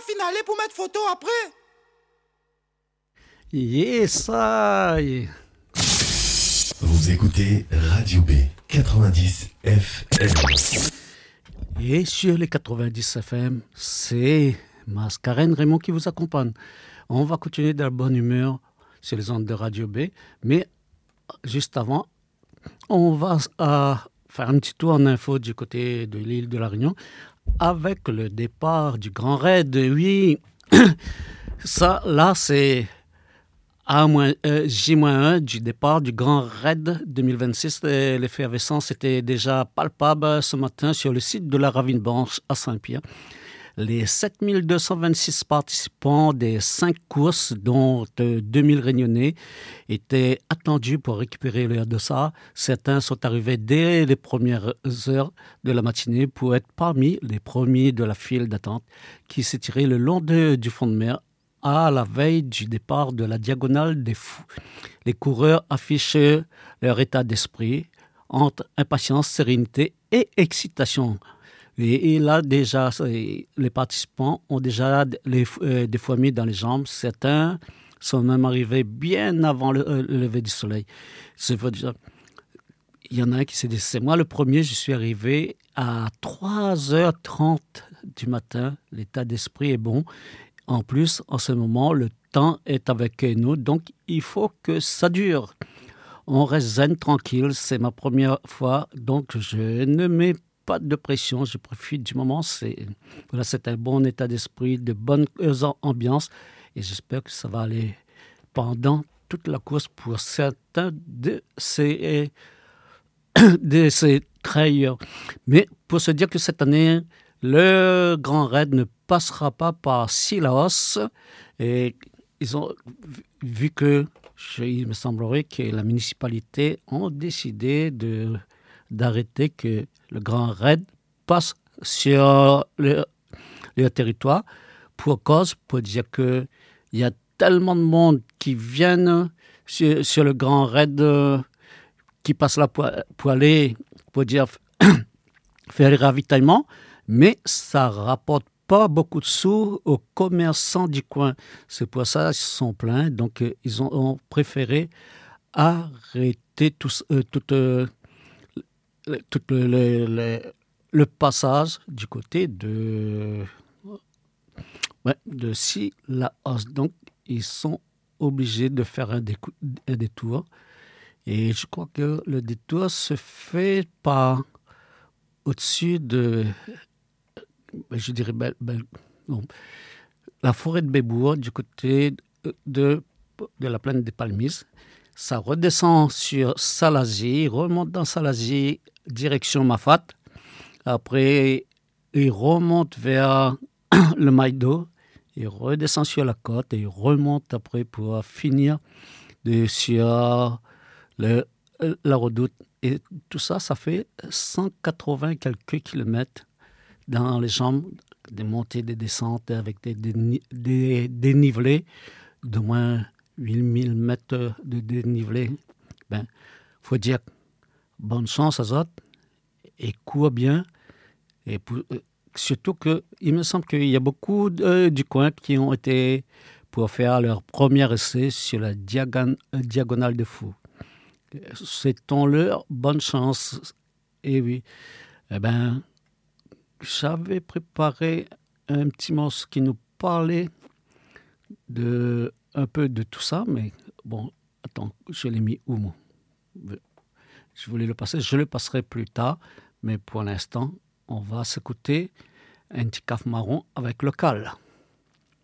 finale pour mettre photo après. Yes, I. Vous écoutez Radio B 90 FM. Et sur les 90 FM, c'est Mascarène Raymond qui vous accompagne. On va continuer dans la bonne humeur sur les ondes de Radio B, mais juste avant, on va faire un petit tour en info du côté de l'île de la Réunion avec le départ du Grand Raid. Oui, ça, là, c'est J-1 du départ du Grand Raid 2026. L'effervescence était déjà palpable ce matin sur le site de la Ravine Blanche à Saint-Pierre. Les 7226 participants des 5 courses, dont 2000 Réunionnais, étaient attendus pour récupérer leur dossard. Certains sont arrivés dès les premières heures de la matinée pour être parmi les premiers de la file d'attente qui s'étirait le long du front de mer à la veille du départ de la Diagonale des Fous. Les coureurs affichent leur état d'esprit entre impatience, sérénité et excitation. Et là, déjà, les participants ont déjà des fourmis dans les jambes. Certains sont même arrivés bien avant le lever du soleil. Il y en a un qui s'est dit, c'est moi le premier, je suis arrivé à 3h30 du matin. L'état d'esprit est bon. En plus, en ce moment, le temps est avec nous, donc il faut que ça dure. On reste zen, tranquille, c'est ma première fois, donc je ne mets pas de pression, je profite du moment. C'est un bon état d'esprit, de bonne ambiance, et j'espère que ça va aller pendant toute la course pour certains de ces trailleurs. Mais pour se dire que cette année, le Grand Raid ne passera pas par Sillaos, et ils ont vu que, il me semblerait que la municipalité a décidé d'arrêter que le Grand Raid passe sur le territoire pour dire qu'il y a tellement de monde qui viennent sur le Grand Raid, qui passe là pour aller, faire les ravitaillements, mais ça rapporte pas beaucoup de sous aux commerçants du coin. C'est pour ça qu'ils sont pleins. Donc, ils ont préféré arrêter tout le passage du côté de Sillaos. Donc, ils sont obligés de faire un détour. Et je crois que le détour se fait par au-dessus de... je dirais la forêt de Bébour, du côté de la plaine des Palmises. Ça redescend sur Salazie, remonte dans Salazie, direction Mafat. Après, il remonte vers le Maïdo, il redescend sur la côte et il remonte après pour finir sur la Redoute. Et tout ça, ça fait 180 quelques kilomètres dans les jambes, des montées, des descentes avec des dénivelés d'au moins 8000 mètres de dénivelé. Faut dire bonne chance à eux et court bien. Et surtout qu'il me semble qu'il y a beaucoup du coin qui ont été pour faire leur premier essai sur la Diagonale des Fous. Souhaitons-leur bonne chance. Et oui, j'avais préparé un petit morceau qui nous parlait un peu de tout ça, mais bon, attends, je l'ai mis où, moi? Je voulais le passer, je le passerai plus tard, mais pour l'instant, on va s'écouter un petit caf marron avec le cal.